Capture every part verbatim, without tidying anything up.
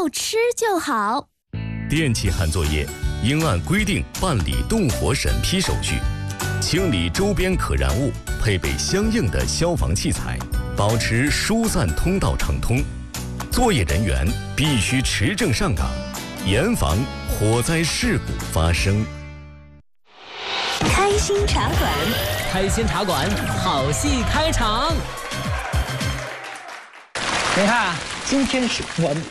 要吃就好。 电气焊作业应按规定办理动火审批手续，清理周边可燃物，配备相应的消防器材，保持疏散通道畅通。作业人员必须持证上岗，严防火灾事故发生。 开心茶馆， 开心茶馆，好戏开场。 你看，今天是我们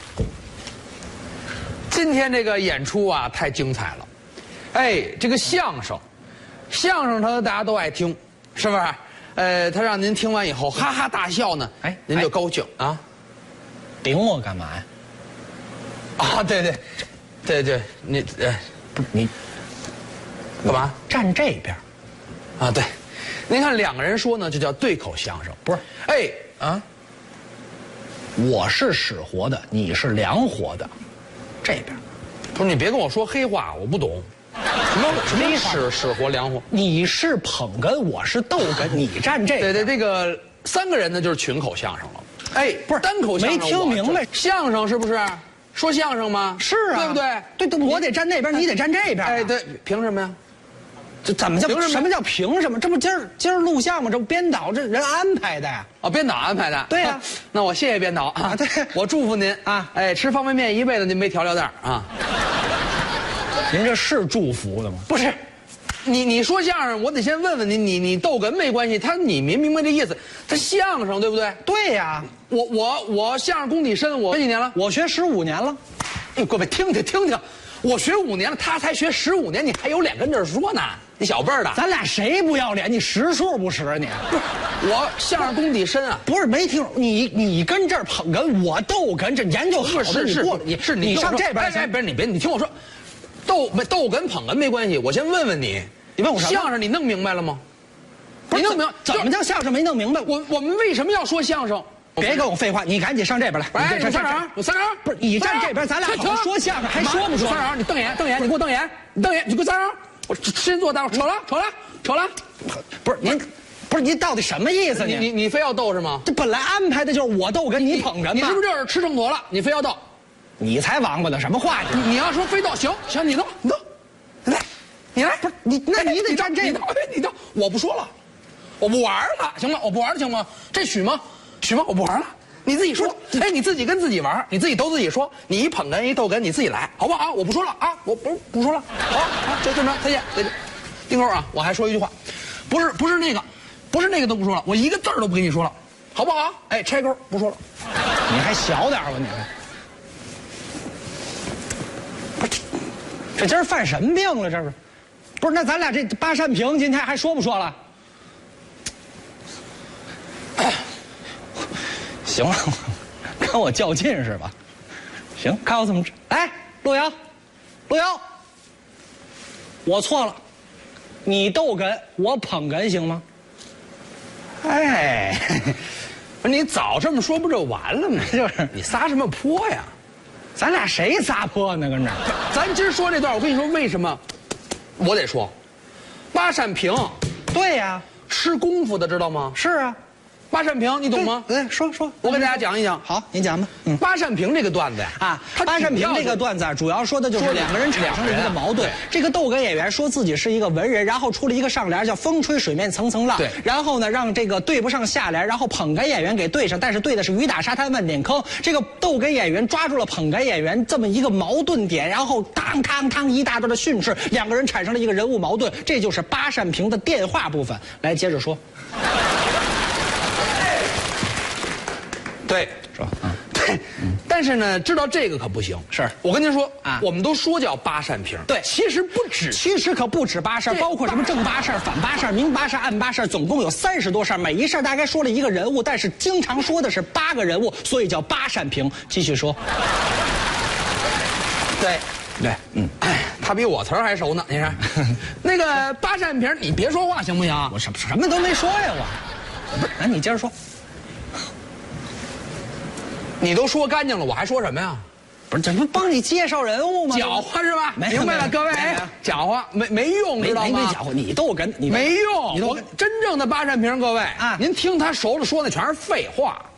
今天这个演出啊，太精彩了。哎，这个相声，相声它大家都爱听，是不是？呃，他让您听完以后哈哈大笑呢，哎，您就高兴啊。 顶我干嘛呀？ 啊，对对，对对，你呃， 不是你干嘛？ 站这边啊，对，您看两个人说呢，就叫对口相声， 不是？ 哎啊， 我是使活的，你是凉活的，这边不是你别跟我说黑话，我不懂。什么什么使使活凉活？ 你是捧哏，我是逗哏，你站这边。 对对，这个三个人呢就是群口相声了。哎， 不是单口相声， 没听明白。 相声是不是说相声吗？ 是啊， 对不对？ 对对，我得站那边，你得站这边。 哎，对，凭什么呀？ 这怎么叫凭什么？ 什么叫凭什么？这不今儿今儿录像吗？这不编导这人安排的呀？ 哦，编导安排的。 对呀， 那我谢谢编导啊。 对， 我祝福您啊。哎，吃方便面一辈子您没调料袋啊。 您这是祝福的吗？ 不是。你你说相声，我得先问问你，你你逗哏没关系，他你明明白这意思？他相声对不对？ 对呀， 我我我相声功底深，我学几年了？ 我学十五年了。 哎，各位听听听听，我学五年了，他才学十五年，你还有脸跟这儿说呢？你小辈儿的， 咱俩谁不要脸？你识数不识啊你？ 不是，我相声功底深啊。 不是没听你你跟这儿捧哏，我逗哏，这研究好是是你是你上这边。 哎哎，不是你别你听我说，逗没逗哏捧哏没关系，我先问问你。 你问我什么？ 相声你弄明白了吗？ 你弄明怎么叫相声没弄明白？ 我我们为什么要说相声？ 别跟我废话，你赶紧上这边来。 哎，有三人，有三人， 不是你站这边，咱俩好好说相声，还说不说？ 三人，你瞪眼，瞪眼，你给我瞪眼，你瞪眼，你给我三人，我先坐，待会儿扯了，扯了，扯了。 不是您，不是您到底什么意思？ 你你你非要逗是吗？ 这本来安排的就是我逗哏，你捧哏嘛。 你是不是就是吃秤砣了？你非要逗？ 你才王八呢，什么话你？ 你要说非逗，行行，你逗，你逗，来。你来， 不是你，那你得站这边。哎，你等，我不说了，我不玩了，行吗？我不玩了，行吗？这许吗？许吗？我不玩了，你自己说。哎，你自己跟自己玩，你自己都自己说。你一捧哏一逗哏，你自己来，好不好？我不说了啊，我不不说了。好，好，就这么着，再见，再见。丁扣啊，我还说一句话，不是不是那个，不是那个都不说了，我一个字都不跟你说了，好不好？哎，拆钩不说了。 你还小点吧你？不是，这今儿犯什么病了？这是？不是，那咱俩这八扇屏今天还说不说了？行了，跟我较劲是吧？行，看我怎么治。来，路遥，路遥，我错了，你逗哏，我捧哏，行吗？ 哎，不是你早这么说不就完了吗？ 就是你撒什么泼呀？ 咱俩谁撒泼呢？跟这儿， 咱今儿说这段，我跟你说为什么？我得说，八扇屏， 对呀， 吃功夫的知道吗？ 是啊， 八扇屏你懂吗？ 对，说说， 我给大家讲一讲。 好，您讲吧。 嗯，八扇屏这个段子呀， 啊，八扇屏这个段子主要说的就是两个人产生了一个矛盾。这个逗哏演员说自己是一个文人，然后出了一个上联叫“风吹水面层层浪”， 对， 然后呢让这个对不上下联，然后捧哏演员给对上，但是对的是雨打沙滩万点坑。这个逗哏演员抓住了捧哏演员这么一个矛盾点，然后当当当一大段的训斥，两个人产生了一个人物矛盾，这就是八扇屏的电话部分。来，接着说。 对， 是吧？嗯， 对，嗯，但是呢，知道这个可不行。 是我跟您说啊， 我们都说叫八扇屏， 对， 其实不止， 其实可不止八扇，包括什么正八扇、反八扇、明八扇、暗八扇，总共有三十多扇，每一扇大概说了一个人物，但是经常说的是八个人物，所以叫八扇屏。继续说。 对。 对，嗯， 哎，他比我词儿还熟呢。你看，那个八扇屏，你别说话行不行？ 我什么什么都没说呀，我。不是，那你接着说。 你都说干净了，我还说什么呀？ 不是，这不帮你介绍人物吗？ 搅和是吧？ 没明白了，各位，搅和没没用，知道吗？ 没没搅和，你逗哏，你没用。 你我真正的八扇屏，各位啊， 您听他熟了说那全是废话。